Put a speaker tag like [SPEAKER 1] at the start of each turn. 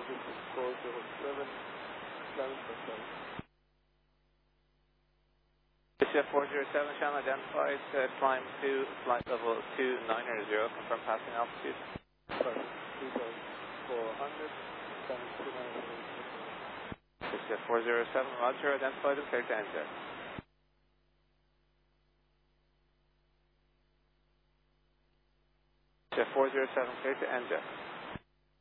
[SPEAKER 1] 407, planning for flight.
[SPEAKER 2] Chef 407, channel identified, climb to flight level 290, confirm passing altitude.
[SPEAKER 1] Flight 2400, planning 290.
[SPEAKER 2] Chef 407, roger, identified and clear to enter. Chef 407, clear to enter.